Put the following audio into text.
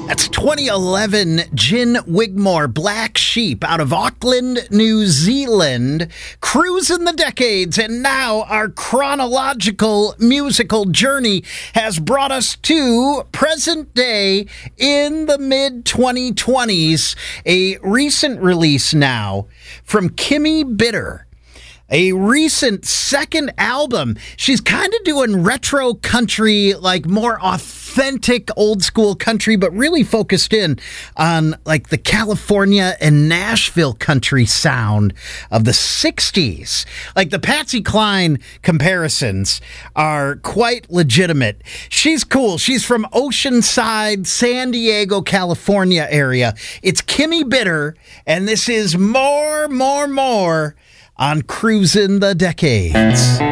That's 2011 Gin Wigmore, Black Sheep, out of Auckland, New Zealand, cruising the decades. And now our chronological musical journey has brought us to present day in the mid-2020s. A recent release now from Kimmy Bitter. A recent second album. She's kind of doing retro country, like more authentic old school country, but really focused in on like the California and Nashville country sound of the 60s. Like the Patsy Cline comparisons are quite legitimate. She's cool. She's from Oceanside, San Diego, California area. It's Kimmy Bitter, and this is more on Cruising the Decades.